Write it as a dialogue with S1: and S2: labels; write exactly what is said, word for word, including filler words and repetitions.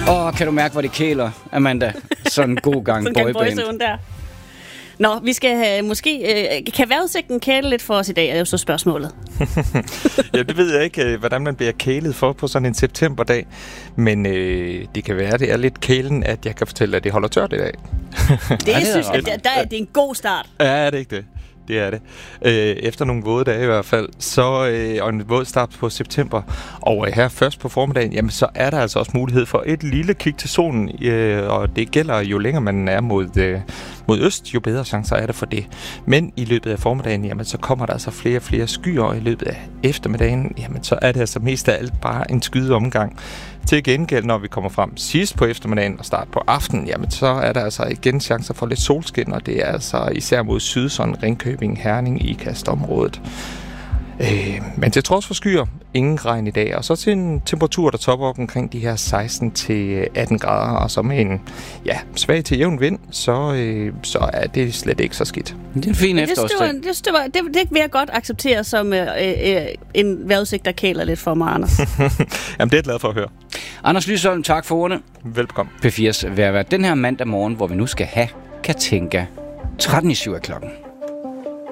S1: Åh, kan du mærke, hvor det kæler, Amanda? Sådan en god gang boyband.
S2: Der. Nå, vi skal have, måske... Øh, kan vejrudsigten kæle lidt for os i dag, er jo så spørgsmålet.
S3: Ja, det ved jeg ikke, hvordan man bliver kælet for på sådan en septemberdag. Men øh, det kan være, det er lidt kælen, at jeg kan fortælle, at det holder tørt i dag.
S2: Det, det synes jeg, der, der er det en god start.
S3: Ja, er det ikke det? Det er det. Øh, efter nogle våde dage i hvert fald, så, øh, og en våd start på september, og øh, her først på formiddagen, jamen så er der altså også mulighed for et lille kig til solen, øh, og det gælder jo længere man er mod, øh, mod øst, jo bedre chancer er der for det. Men i løbet af formiddagen, jamen så kommer der altså flere og flere skyer, og i løbet af eftermiddagen, jamen så er det altså mest af alt bare en skydeomgang. Til gengæld, når vi kommer frem sidst på eftermiddagen og start på aftenen, jamen så er der altså igen chancer for lidt solskin, og det er altså især mod syd, sådan Ringkøbing, Herning, Ikast-området. Øh, men til trods for skyer, ingen regn i dag, og så til en temperatur, der topper op omkring de her seksten til atten grader, og så med en ja, svag til jævn vind, så, øh, så er det slet ikke så skidt.
S1: Det er en fin efterårsdag.
S2: Det, det, det, det, det vil jeg godt acceptere som øh, øh, en vejrudsigt, der kæler lidt for mig, Anders.
S3: Jamen, det er jeg glad for at høre.
S1: Anders Lysholm, tak for ordene.
S3: Velbekomme.
S1: P fires vejrvært den her mandag morgen, hvor vi nu skal have Katinka tretten i syv af klokken.